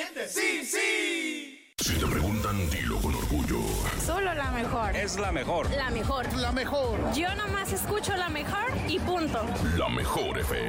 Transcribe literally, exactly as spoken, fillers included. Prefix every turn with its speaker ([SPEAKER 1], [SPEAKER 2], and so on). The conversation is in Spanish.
[SPEAKER 1] siente? ¡Sí, sí!
[SPEAKER 2] Si te preguntan, dilo con orgullo.
[SPEAKER 3] Solo la mejor.
[SPEAKER 4] Es la mejor.
[SPEAKER 3] La mejor.
[SPEAKER 1] La mejor.
[SPEAKER 3] Yo nomás escucho la mejor y punto.
[SPEAKER 2] La mejor F